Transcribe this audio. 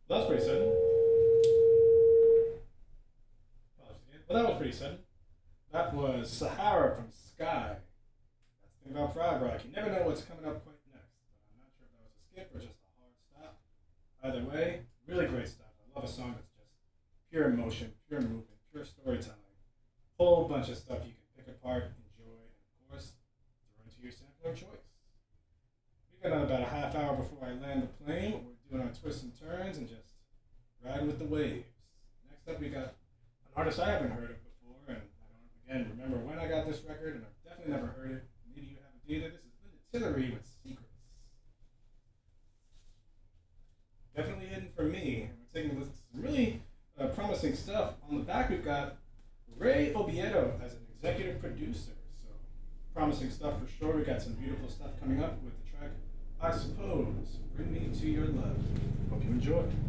Well, that was pretty sudden. Apologies again. Well, that was pretty sudden. That was Sahara from Sky. That's the thing about Prog Rock. You never know what's coming up quite next. But I'm not sure if that was a skip or just a hard stop. Either way, really great stuff. I love a song that's just pure emotion, pure movement, pure storytelling. Whole bunch of stuff you can pick apart, enjoy, and of course, throw into your sampler of choice. We got about a half hour before I land the plane. We're doing our twists and turns and just riding with the waves. Next up, we got an artist I haven't heard of before, and I don't again remember when I got this record, and I've definitely never heard it. Maybe you haven't either. This is Linda Tillery with Secrets. Definitely hidden for me. And we're taking a listen to some really promising stuff. On the back, we've got Ray Oviedo as an executive producer. So promising stuff for sure. We got some beautiful stuff coming up with the track I Suppose. Bring Me to Your Love. Hope you enjoy.